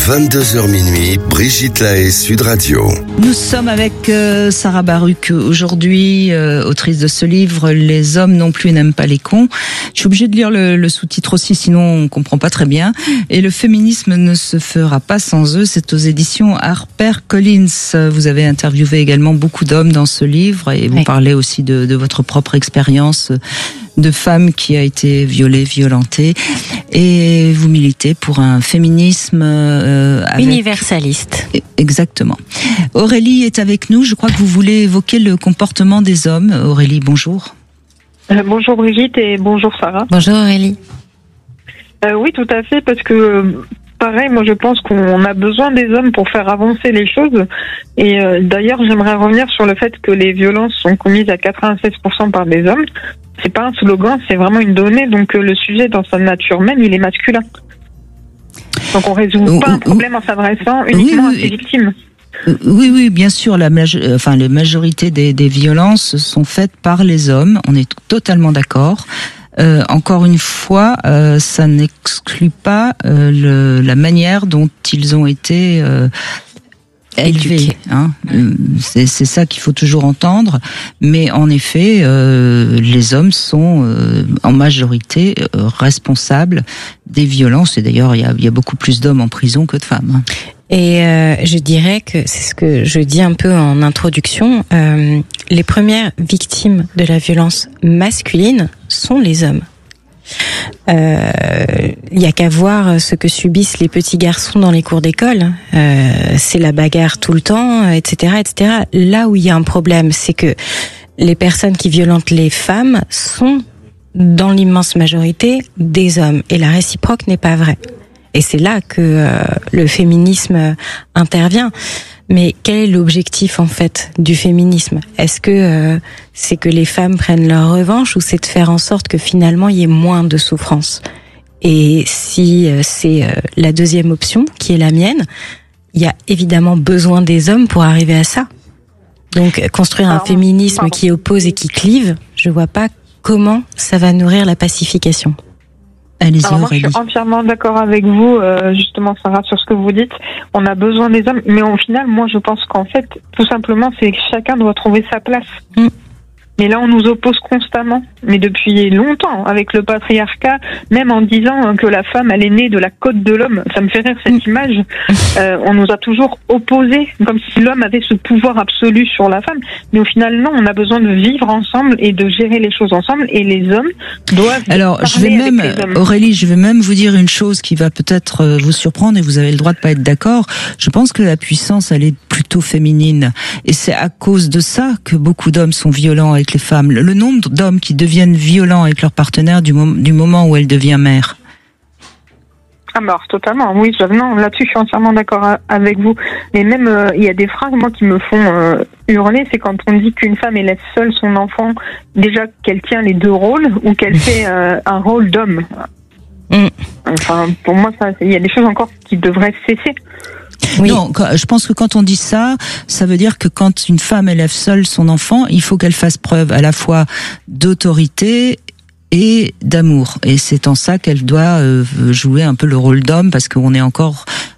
22h minuit, Brigitte Lahaie, Sud Radio. Nous sommes avec Sarah Baruch aujourd'hui, autrice de ce livre « Les hommes non plus n'aiment pas les cons ». Je suis obligée de lire le sous-titre aussi, sinon on comprend pas très bien. Et le féminisme ne se fera pas sans eux. C'est aux éditions HarperCollins. Vous avez interviewé également beaucoup d'hommes dans ce livre et vous parlez aussi de votre propre expérience de femme qui a été violée, violentée, et vous militez pour un féminisme universaliste. Exactement. Aurélie est avec nous. Je crois que vous voulez évoquer le comportement des hommes. Aurélie, bonjour. Bonjour Brigitte et bonjour Sarah. Bonjour Aurélie. Oui, tout à fait, parce que pareil, moi je pense qu'on a besoin des hommes pour faire avancer les choses. Et d'ailleurs, j'aimerais revenir sur le fait que les violences sont commises à 96% par des hommes. C'est pas un slogan, c'est vraiment une donnée. Donc le sujet dans sa nature même, il est masculin. Donc on résout pas un problème en s'adressant uniquement à ses victimes. Oui, bien sûr. La majorité des violences sont faites par les hommes. On est totalement d'accord. Encore une fois, ça n'exclut pas la manière dont ils ont été élevés. C'est ça qu'il faut toujours entendre. Mais en effet, les hommes sont en majorité responsables des violences. Et d'ailleurs, il y a beaucoup plus d'hommes en prison que de femmes. Et je dirais que c'est ce que je dis un peu en introduction. Les premières victimes de la violence masculine sont les hommes. Il y a qu'à voir ce que subissent les petits garçons dans les cours d'école. C'est la bagarre tout le temps, etc., etc. Là où il y a un problème, c'est que les personnes qui violentent les femmes sont, dans l'immense majorité, des hommes. Et la réciproque n'est pas vraie. Et c'est là que le féminisme intervient. Mais quel est l'objectif en fait du féminisme ? Est-ce que c'est que les femmes prennent leur revanche ou c'est de faire en sorte que finalement il y ait moins de souffrance ? Et si c'est la deuxième option, qui est la mienne, il y a évidemment besoin des hommes pour arriver à ça. Donc construire un féminisme qui oppose et qui clive, je vois pas comment ça va nourrir la pacification. Alors moi, je suis entièrement d'accord avec vous, justement, Sarah, sur ce que vous dites. On a besoin des hommes, mais au final, moi, je pense qu'en fait, tout simplement, c'est que chacun doit trouver sa place. Mais là, on nous oppose constamment, mais depuis longtemps, avec le patriarcat, même en disant que la femme, elle est née de la côte de l'homme. Ça me fait rire, cette image. On nous a toujours opposés, comme si l'homme avait ce pouvoir absolu sur la femme. Mais au final, non, on a besoin de vivre ensemble et de gérer les choses ensemble, et les hommes doivent Alors, Aurélie, je vais même vous dire une chose qui va peut-être vous surprendre, et vous avez le droit de pas être d'accord. Je pense que la puissance, elle est plutôt féminine. Et c'est à cause de ça que beaucoup d'hommes sont violents avec les femmes. Le nombre d'hommes qui deviennent violents avec leur partenaire du moment où elle devient mère. Alors, totalement, oui, non, là-dessus, je suis entièrement d'accord avec vous. Mais même, il y a des phrases, moi, qui me font hurler, c'est quand on dit qu'une femme, elle laisse seule son enfant, déjà qu'elle tient les deux rôles, ou qu'elle fait un rôle d'homme. Enfin, pour moi, il y a des choses encore qui devraient cesser. Oui. Non, je pense que quand on dit ça, ça veut dire que quand une femme élève seule son enfant, il faut qu'elle fasse preuve à la fois d'autorité et d'amour. Et c'est en ça qu'elle doit jouer un peu le rôle d'homme, parce qu'on est encore